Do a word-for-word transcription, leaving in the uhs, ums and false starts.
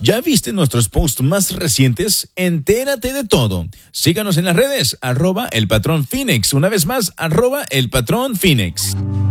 ¿Ya viste nuestros posts más recientes? Entérate de todo. Síganos en las redes, arroba el patrón Phoenix. Una vez más, arroba el patrón Phoenix.